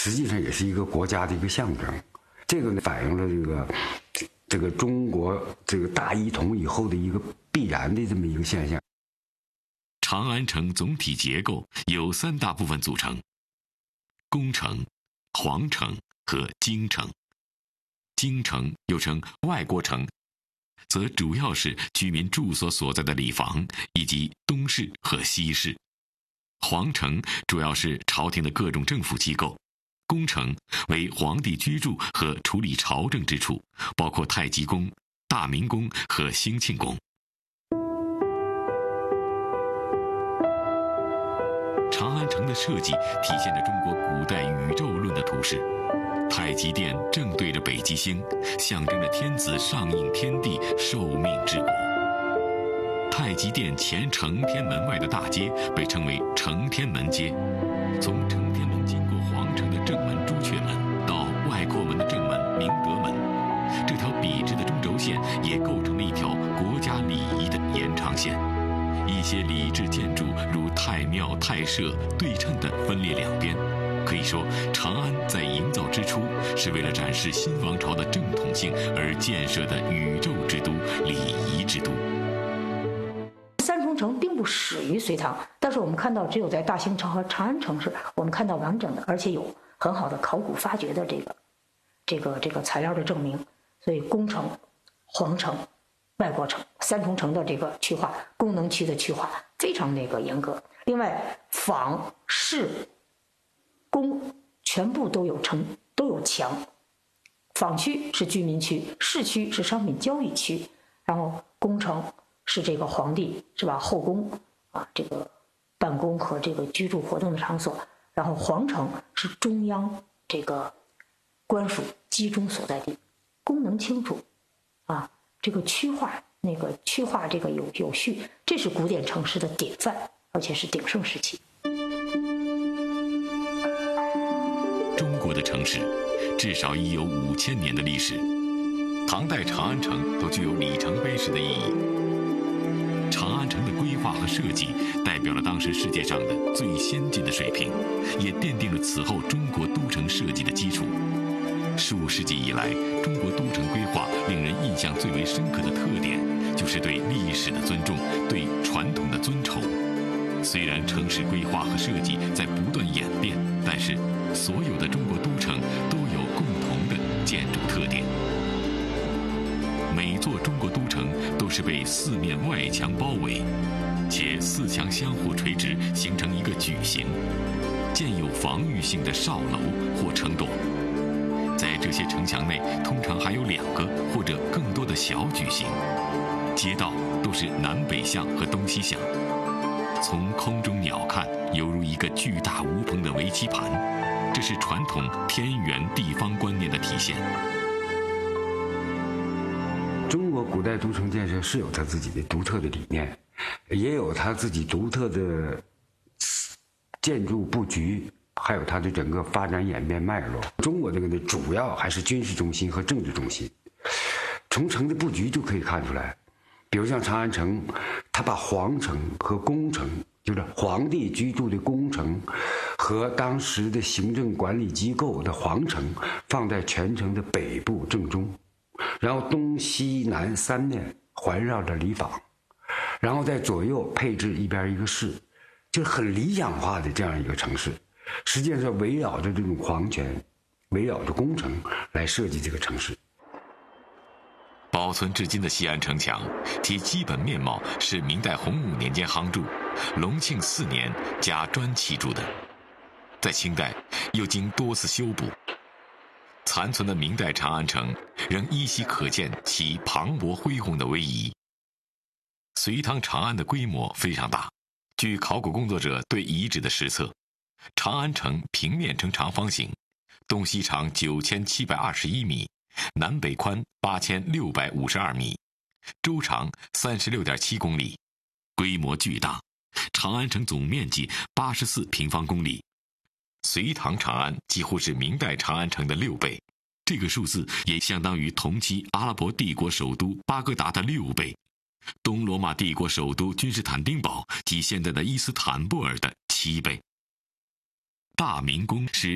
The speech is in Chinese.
实际上也是一个国家的一个象征。这个反映了这个中国这个大一统以后的一个必然的这么一个现象。 长安城总体结构由3大部分组成：宫城、皇城和京城。京城又称外国城，则主要是居民住所所在的里房以及东市和西市。皇城主要是朝廷的各种政府机构，宫城为皇帝居住和处理朝政之处，包括太极宫、大明宫和兴庆宫。长安城的设计体现着中国古代宇宙论的图式。太极殿正对着北极星，象征着天子上应天地，受命治国。太极殿前承天门外的大街被称为承天门街，从承天门经过皇城的正门朱雀门到外扩门的正门明德门，这条笔直的中轴线也构成了一条国家礼仪的延长线。一些礼制建筑如太庙、太社对称地分列两边。可以说，长安在营造之初是为了展示新王朝的正统性而建设的宇宙之都、礼仪之都。 三重城并不始于隋唐，但是我们看到，只有在大兴城和长安城市，我们看到完整的，而且有很好的考古发掘的这个材料的证明。所以，宫城、皇城、外国城三重城的这个区划，功能区的区划非常严格。另外，坊、市、宫全部都有城，都有墙。坊区是居民区，市区是商品交易区，然后宫城是这个皇帝是吧后宫啊这个办公和这个居住活动的场所，然后皇城是中央这个官署集中所在地，功能清楚啊，这个区划这个有序，这是古典城市的典范，而且是鼎盛时期。 中国的城市至少已有5000年的历史，唐代长安城都具有里程碑式的意义。长安城的规划和设计代表了当时世界上的最先进的水平，也奠定了此后中国都城设计的基础。数世纪以来，中国都城规划令人印象最为深刻的特点，就是对历史的尊重，对传统的尊崇。虽然城市规划和设计在不断演变，但是所有的中国都城都有共同的建筑特点。每座中国都城都是被4面外墙包围，且4墙相互垂直，形成一个矩形，建有防御性的哨楼或城垛。在这些城墙内，通常还有2个或者更多的小矩形，街道都是南北向和东西向。从空中鸟看，犹如一个巨大无朋的围棋盘，这是传统天圆地方观念的体现。 中国古代都城建设是有它自己的独特的理念，也有它自己独特的建筑布局，还有它的整个发展演变脉络。中国这个呢，主要还是军事中心和政治中心。从城的布局就可以看出来，比如像长安城，它把皇城和宫城，就是皇帝居住的宫城和当时的行政管理机构的皇城放在全城的北部正中，然后东西南3面环绕着里坊，然后在左右配置一边一个市，就是很理想化的这样一个城市。实际上是围绕着这种皇权，围绕着宫城来设计这个城市。 保存至今的西安城墙，其基本面貌是明代洪武年间夯筑，隆庆4年加砖砌筑的，在清代又经多次修补。残存的明代长安城仍依稀可见其磅礴恢宏的威仪。隋唐长安的规模非常大，据考古工作者对遗址的实测，长安城平面呈长方形，东西长9721米，南北宽8652米，周长36.7公里，规模巨大。长安城总面积84平方公里，隋唐长安几乎是明代长安城的6倍，这个数字也相当于同期阿拉伯帝国首都巴格达的6倍，东罗马帝国首都君士坦丁堡及现在的伊斯坦布尔的7倍。大明宫是